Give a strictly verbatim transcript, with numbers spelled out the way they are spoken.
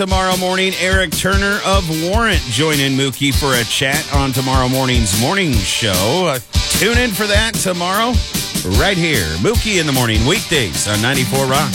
Tomorrow morning, Eric Turner of Warrant joining Mookie for a chat on tomorrow morning's morning show. Uh, tune in for that tomorrow right here. Mookie in the morning, weekdays on ninety-four Rock.